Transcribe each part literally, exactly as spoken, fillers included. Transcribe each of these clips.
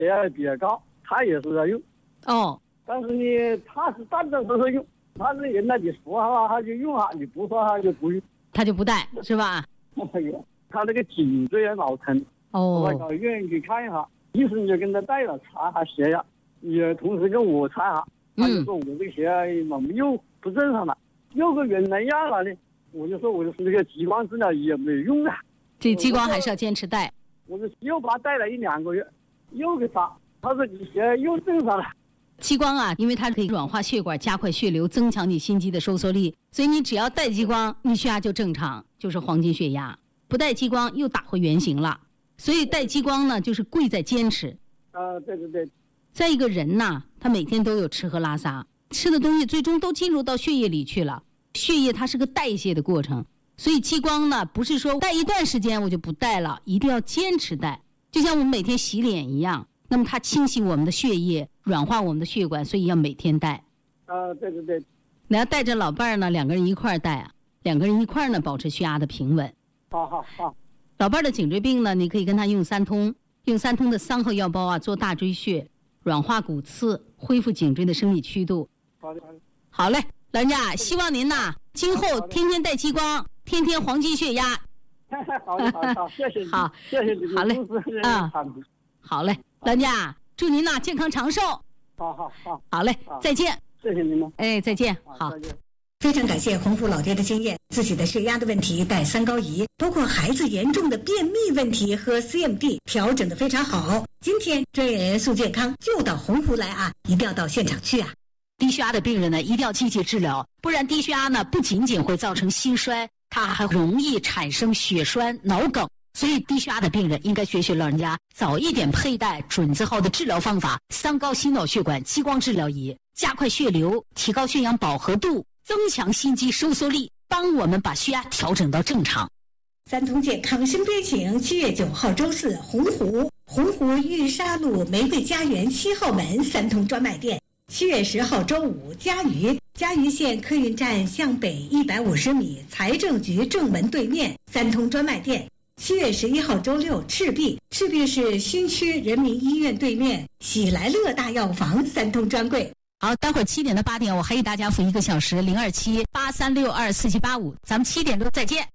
血压比较高，他也是在用。 哦， 但是呢，他是站着时候用，他是人呢，你说哈他就用哈，你不说他就不用， 他就不戴是吧？ 他那个颈椎也老疼。 哦， 我到医院去看一下，医生就跟他带了查下血压，也同时跟我查下，他就说我这个血压怎么又不正常了，又跟原来样了呢？我就说我的那个激光治疗仪也没有用啊， 这激光还是要坚持戴。 我就又把他戴了一两个月，又给查，他说你血压又正常了。 激光啊，因为它可以软化血管，加快血流，增强你心肌的收缩力，所以你只要戴激光，你血压就正常，就是黄金血压。不戴激光又打回原形了。所以戴激光呢，就是贵在坚持。 啊，对对对。 再一个人呐，他每天都有吃喝拉撒，吃的东西最终都进入到血液里去了。血液它是个代谢的过程，所以激光呢，不是说戴一段时间我就不戴了，一定要坚持戴。就像我们每天洗脸一样，那么它清洗我们的血液，软化我们的血管，所以要每天戴。 啊，对对对。 你要带着老伴儿呢，两个人一块儿戴啊，两个人一块儿呢，保持血压的平稳。 好好好。 老伴儿的颈椎病呢，你可以跟他用三通，用三通的三号药包啊，做大椎穴，软化骨刺，恢复颈椎的生理曲度。 好的好的。 好嘞，老人家，希望您呐，今后天天戴激光，天天黄金血压。 好的好的好，谢谢你。 好， 谢谢你。 好嘞，啊，好嘞，老人家，祝您呐健康长寿。 好好好。 好嘞，再见。 谢谢您们。 哎，再见。好。 再见。 非常感谢洪福老爹的经验，自己的血压的问题带三高仪，包括孩子严重的便秘问题和 C M D 调整的非常好。今天专业人速健康就到洪福来啊，一定要到现场去啊。 低血压的病人呢，一定要积极治疗，不然低血压呢不仅仅会造成心衰，它还容易产生血栓、脑梗。所以低血压的病人应该学学老人家，早一点佩戴准字号的治疗方法——三高心脑血管激光治疗仪，加快血流，提高血氧饱和度，增强心肌收缩力，帮我们把血压调整到正常。 三通健康身边请，七月九号周四，洪湖洪湖玉沙路玫瑰家园七号门三通专卖店。七月十号周五，嘉鱼嘉鱼县客运站向北一百五十米，财政局正门对面三通专卖店。七月十一号周六，赤壁赤壁市新区人民医院对面喜来乐大药房三通专柜。 好，待会儿七点到八点，我还给大家付一个小时，零二七八三六二四七八五，咱们七点钟再见。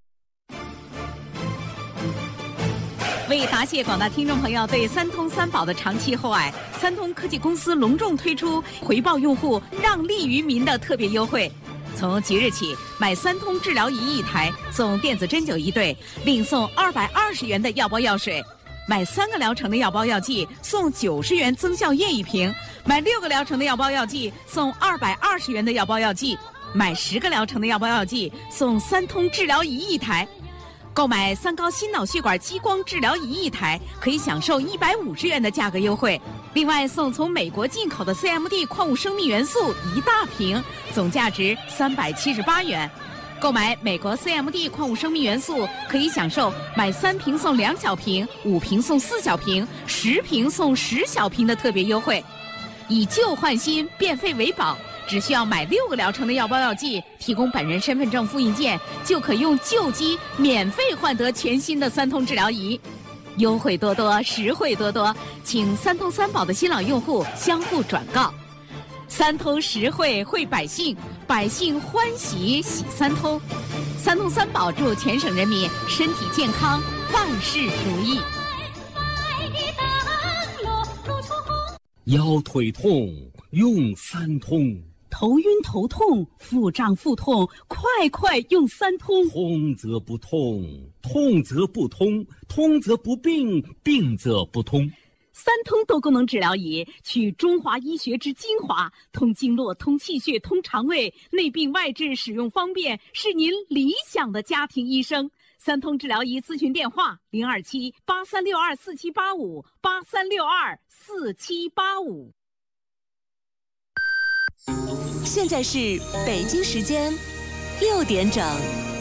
为答谢广大听众朋友对三通三宝的长期厚爱，三通科技公司隆重推出回报用户、让利于民的特别优惠。从即日起，买三通治疗仪一台送电子针灸一对，另送二百二十元的药包药水；买三个疗程的药包药剂送九十元增效液一瓶；买六个疗程的药包药剂送二百二十元的药包药剂；买十个疗程的药包药剂送三通治疗仪一台。购买三高心脑血管激光治疗仪一台，可以享受一百五十元的价格优惠。另外送从美国进口的 C M D 矿物生命元素一大瓶，总价值三百七十八元。购买美国 C M D 矿物生命元素，可以享受买三瓶送两小瓶、五瓶送四小瓶、十瓶送十小瓶的特别优惠。以旧换新，变废为宝。只需要买六个疗程的药包药剂，提供本人身份证复印件，就可用旧机免费换得全新的三通治疗仪。优惠多多，实惠多多，请三通三宝的新老用户相互转告。三通实惠惠百姓，百姓欢喜喜三通。三通三宝祝全省人民身体健康，万事如意。 腰腿痛用三通。 头晕头痛、腹胀腹痛，快快用三通。 通则不痛，痛则不通，通则不病，病则不通。 三通多功能治疗仪取中华医学之精华，通经络、通气血、通肠胃，内病外治，使用方便，是您理想的家庭医生。三通治疗仪咨询电话：零二七八三六二四七八五八三六二四七八五。 现在是北京时间六点整。